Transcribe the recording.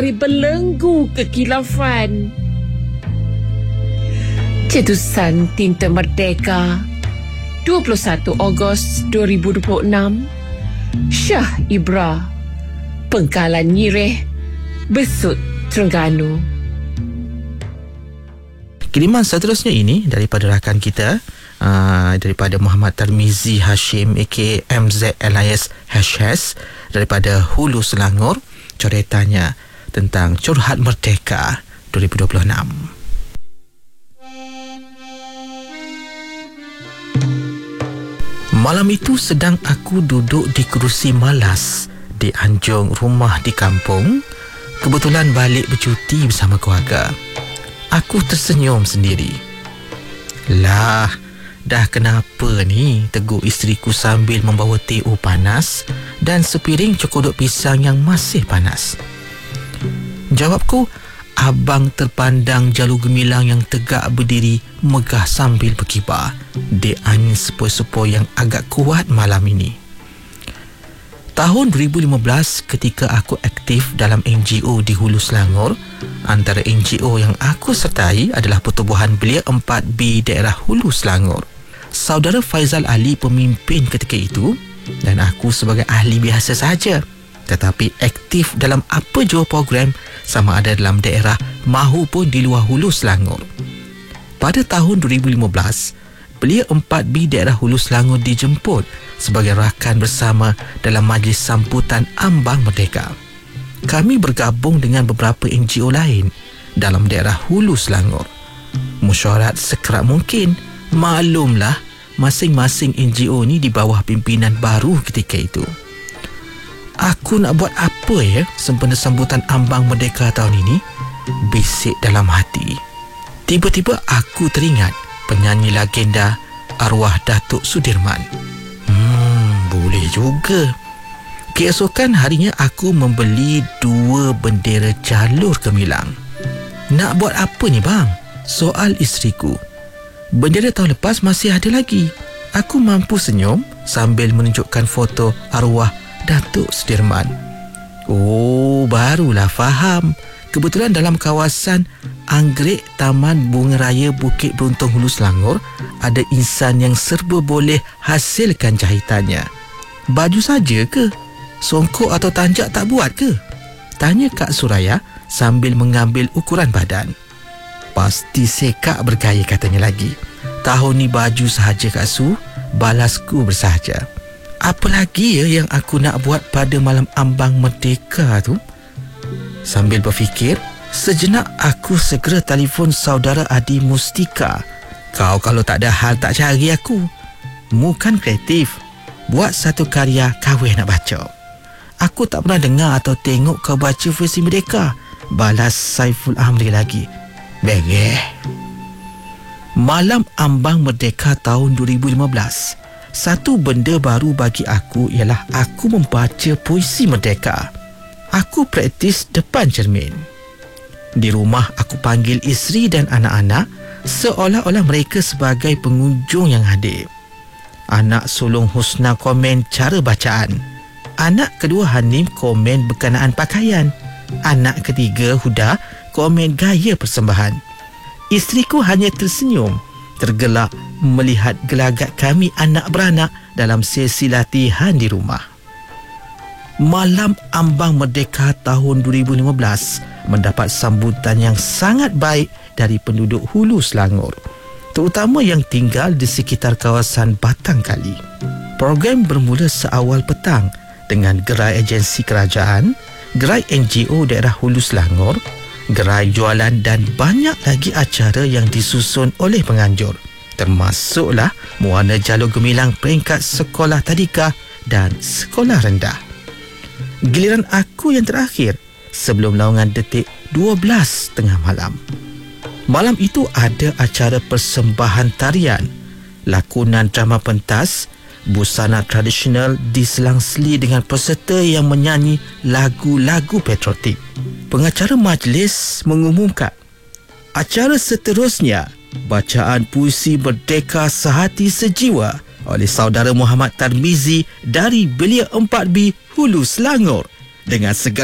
dari belenggu kekilafan. Cetusan Tinta Merdeka 21 Ogos 2026. Syah Ibra, Pengkalan Nyireh, Besut, Terengganu. Kiriman seterusnya ini daripada rakan kita, daripada Muhammad Tarmizi Hashim aka MZ Elias Hashes daripada Hulu Selangor. Coretannya tentang Curhat Merdeka 2026. Malam itu sedang aku duduk di kerusi malas di anjung rumah di kampung. Kebetulan balik bercuti bersama keluarga. Aku tersenyum sendiri. Lah, dah kenapa ni? Tegur isteriku sambil membawa teh panas dan sepiring cokodok pisang yang masih panas. Jawabku, abang terpandang Jalu Gemilang yang tegak berdiri megah sambil berkibar di angin sepoi-sepoi yang agak kuat malam ini. Tahun 2015 ketika aku aktif dalam NGO di Hulu Selangor, antara NGO yang aku sertai adalah Pertubuhan Belia 4B daerah Hulu Selangor. Saudara Faizal Ali pemimpin ketika itu dan aku sebagai ahli biasa sahaja, tetapi aktif dalam apa jua program sama ada dalam daerah mahupun di luar Hulu Selangor. Pada tahun 2015, Belia 4B daerah Hulu Selangor dijemput sebagai rakan bersama dalam majlis sambutan Ambang Merdeka. Kami bergabung dengan beberapa NGO lain dalam daerah Hulu Selangor. Mesyuarat sekerap mungkin. Maklumlah, masing-masing NGO ni di bawah pimpinan baru ketika itu. Aku nak buat apa ya sempena sambutan Ambang Merdeka tahun ini? Bisik dalam hati. Tiba-tiba aku teringat penyanyi legenda arwah Datuk Sudirman. Boleh juga. Keesokan harinya aku membeli 2 bendera jalur gemilang. Nak buat apa ni bang? Soal isteriku. Bendera tahun lepas masih ada lagi. Aku mampu senyum sambil menunjukkan foto arwah Datuk Sudirman. Oh, barulah faham. Kebetulan dalam kawasan Anggrek Taman Bunga Raya Bukit Beruntung Hulu Selangor ada insan yang serba boleh hasilkan jahitannya. Baju saja ke? Songkok atau tanjak tak buat ke? Tanya Kak Suraya sambil mengambil ukuran badan. Pasti sekak bergaya katanya lagi. Tahun ni baju sahaja Kak Su, balasku bersahaja. Apa lagi ya yang aku nak buat pada malam Ambang Merdeka tu? Sambil berfikir, sejenak aku segera telefon saudara Adi Mustika. Kau kalau tak ada hal tak cari aku. Mu kan kreatif. Buat satu karya kawin nak baca. Aku tak pernah dengar atau tengok kau baca versi Merdeka. Balas Saiful Amri lagi. Begeh. Malam Ambang Merdeka tahun 2015. Satu benda baru bagi aku ialah aku membaca puisi Merdeka. Aku praktis depan cermin. Di rumah aku panggil isteri dan anak-anak seolah-olah mereka sebagai pengunjung yang hadir. Anak sulung Husna komen cara bacaan. Anak kedua Hanim komen berkenaan pakaian. Anak ketiga Huda komen gaya persembahan. Isteriku hanya tersenyum, tergelak melihat gelagat kami anak beranak dalam sesi latihan di rumah. Malam Ambang Merdeka tahun 2015 mendapat sambutan yang sangat baik dari penduduk Hulu Selangor, terutama yang tinggal di sekitar kawasan Batang Kali. Program bermula seawal petang dengan gerai agensi kerajaan, gerai NGO daerah Hulu Selangor, gerai jualan dan banyak lagi acara yang disusun oleh penganjur, termasuklah Muara Jalur Gemilang peringkat sekolah tadika dan sekolah rendah. Giliran aku yang terakhir sebelum laungan detik 12 tengah malam. Malam itu ada acara persembahan tarian, lakonan drama pentas, busana tradisional diselang-seli dengan peserta yang menyanyi lagu-lagu patriotik. Pengacara majlis mengumumkan acara seterusnya, bacaan puisi Merdeka Sehati Sejiwa oleh saudara Muhammad Tarmizi dari Belia 4B Hulu Selangor dengan segala